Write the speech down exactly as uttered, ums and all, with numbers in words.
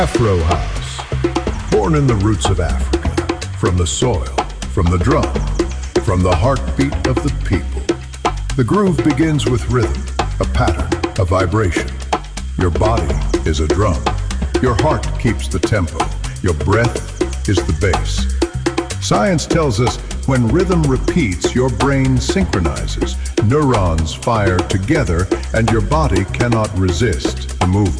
Afro House, born in the roots of Africa, from the soil, from the drum, from the heartbeat of the people. The groove begins with rhythm, a pattern, a vibration. Your body is a drum. Your heart keeps the tempo. Your breath is the bass. Science tells us when rhythm repeats, your brain synchronizes. Neurons fire together and your body cannot resist the movement.